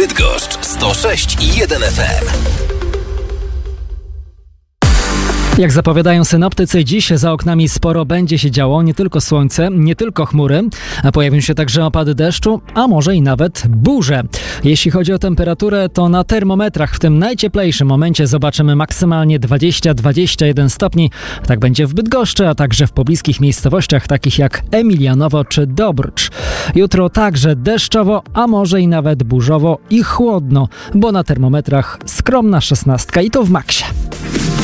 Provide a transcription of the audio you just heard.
Bydgoszcz 106,1 FM. Jak zapowiadają synoptycy, dziś za oknami sporo będzie się działo, nie tylko słońce, nie tylko chmury, a pojawią się także opady deszczu, a może i nawet burze. Jeśli chodzi o temperaturę, to na termometrach w tym najcieplejszym momencie zobaczymy maksymalnie 20-21 stopni. Tak będzie w Bydgoszczy, a także w pobliskich miejscowościach takich jak Emilianowo czy Dobrcz. Jutro także deszczowo, a może i nawet burzowo i chłodno, bo na termometrach skromna 16 i to w maksie.